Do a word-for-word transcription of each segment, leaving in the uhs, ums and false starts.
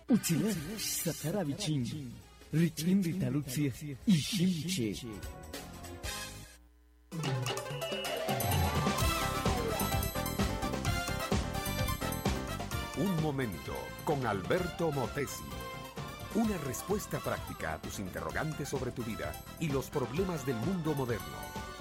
Utile satara vicin, ricin di taluzia, ishimche. Un momento con Alberto Motesi. Una respuesta práctica a tus interrogantes sobre tu vida y los problemas del mundo moderno.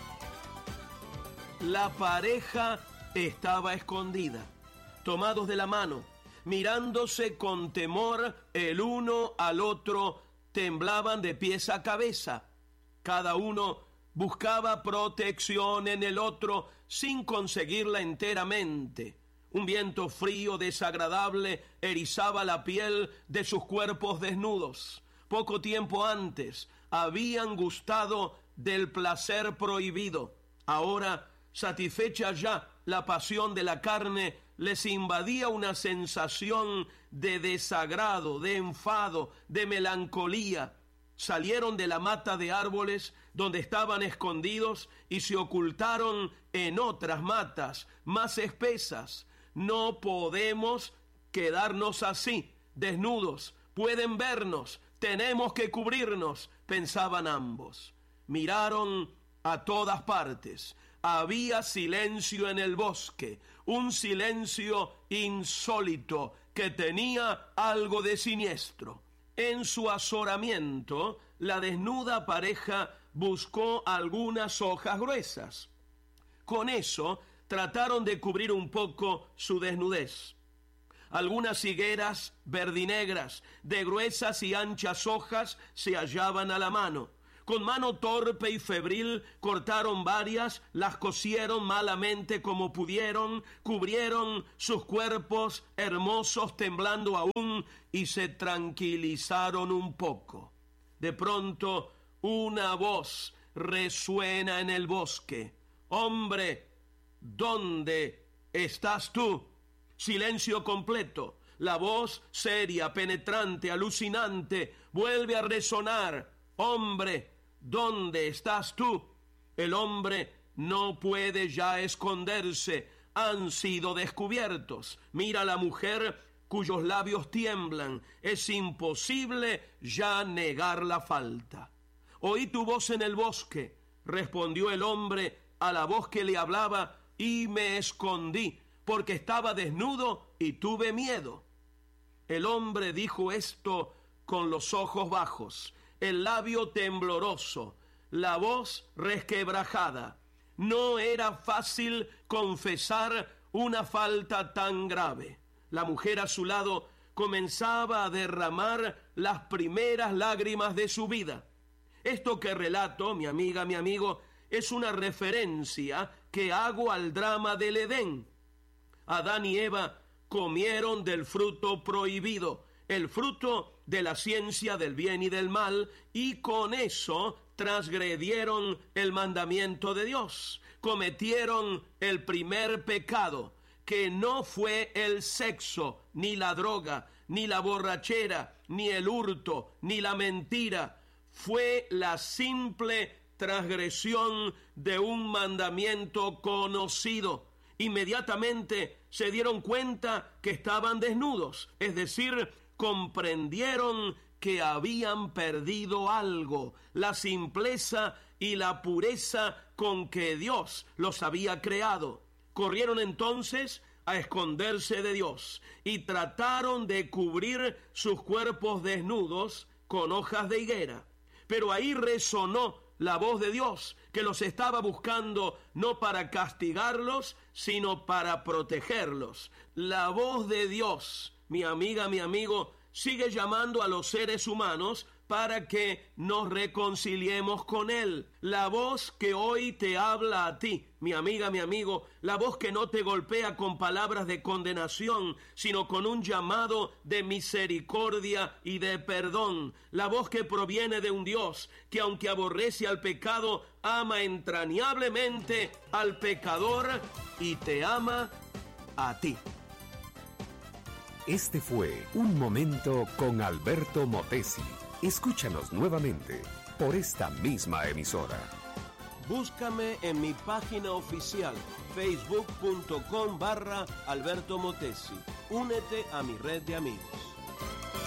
La pareja estaba escondida, tomados de la mano, mirándose con temor el uno al otro, temblaban de pies a cabeza. Cada uno buscaba protección en el otro sin conseguirla enteramente. Un viento frío, desagradable, erizaba la piel de sus cuerpos desnudos. Poco tiempo antes habían gustado del placer prohibido. Ahora, satisfecha ya la pasión de la carne, les invadía una sensación de desagrado, de enfado, de melancolía. Salieron de la mata de árboles donde estaban escondidos y se ocultaron en otras matas más espesas. No podemos quedarnos así, desnudos. Pueden vernos, tenemos que cubrirnos, pensaban ambos. Miraron a todas partes. Había silencio en el bosque, un silencio insólito que tenía algo de siniestro. En su azoramiento, la desnuda pareja buscó algunas hojas gruesas. Con eso, trataron de cubrir un poco su desnudez. Algunas higueras verdinegras de gruesas y anchas hojas se hallaban a la mano. Con mano torpe y febril cortaron varias, las cosieron malamente como pudieron, cubrieron sus cuerpos hermosos temblando aún y se tranquilizaron un poco. De pronto una voz resuena en el bosque. «Hombre, ¿dónde estás tú?» Silencio completo. La voz seria, penetrante, alucinante, vuelve a resonar. «Hombre, ¿dónde estás tú?» El hombre no puede ya esconderse. Han sido descubiertos. Mira a la mujer cuyos labios tiemblan. Es imposible ya negar la falta. «Oí tu voz en el bosque», respondió el hombre a la voz que le hablaba, «y me escondí, porque estaba desnudo y tuve miedo». El hombre dijo esto con los ojos bajos, el labio tembloroso, la voz resquebrajada. No era fácil confesar una falta tan grave. La mujer a su lado comenzaba a derramar las primeras lágrimas de su vida. Esto que relato, mi amiga, mi amigo, es una referencia que hago al drama del Edén. Adán y Eva comieron del fruto prohibido, el fruto de la ciencia del bien y del mal, y con eso transgredieron el mandamiento de Dios. Cometieron el primer pecado, que no fue el sexo, ni la droga, ni la borrachera, ni el hurto, ni la mentira. Fue la simple transgresión de un mandamiento conocido. Inmediatamente se dieron cuenta que estaban desnudos, es decir, comprendieron que habían perdido algo, la simpleza y la pureza con que Dios los había creado. Corrieron entonces a esconderse de Dios y trataron de cubrir sus cuerpos desnudos con hojas de higuera. Pero ahí resonó la voz de Dios, que los estaba buscando no para castigarlos, sino para protegerlos. La voz de Dios, mi amiga, mi amigo, sigue llamando a los seres humanos para que nos reconciliemos con Él. La voz que hoy te habla a ti, mi amiga, mi amigo, la voz que no te golpea con palabras de condenación, sino con un llamado de misericordia y de perdón. La voz que proviene de un Dios que, aunque aborrece al pecado, ama entrañablemente al pecador y te ama a ti. Este fue Un Momento con Alberto Motesi. Escúchanos nuevamente por esta misma emisora. Búscame en mi página oficial, facebook punto com barra Alberto Motesi. Únete a mi red de amigos.